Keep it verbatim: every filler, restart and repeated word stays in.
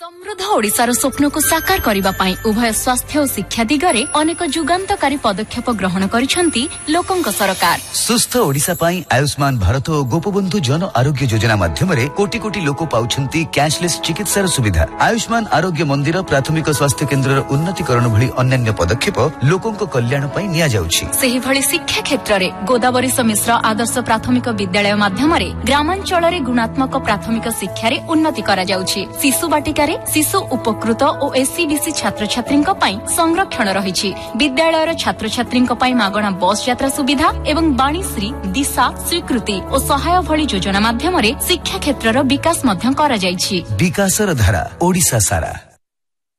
समृद्ध ओडिशार स्वप्न को साकार करने पाई उभय स्वास्थ्य और शिक्षा दिगरे अनेक जुगान्तकारी पदक्षेप ग्रहण करिसेंती लोकंक सरकार। सुस्थ ओडिशा पाई आयुष्मान भारत और गोपबंधु जन आरोग्य योजना माध्यम कोटी कोटी लोक पाउछंती कैशलेस चिकित्सार सुविधा। आयुष्मान आरोग्य मंदिर प्राथमिक स्वास्थ्य केन्द्र उन्नतीकरण भली अन्य पदक्षेप लोकंक कल्याण पाई निया जाउछि। सेहि भली शिक्षा क्षेत्र में गोदावरी मिश्र आदर्श प्राथमिक विद्यालय माध्यम ग्रामांचल गुणात्मक प्राथमिक शिक्षा उन्नति करा जाउछि। शिशु बाटिका शिशु उपकृत और एससीबीसी छात्र छात्री संरक्षण रही। विद्यालय छात्र छात्री मागणा बस यात्रा सुविधा एवं वाणीश्री दिशा स्वीकृति और सहाय भली योजना माध्यम शिक्षा क्षेत्र विकास करा जाइछि। विकासर धारा ओडिशा सारा।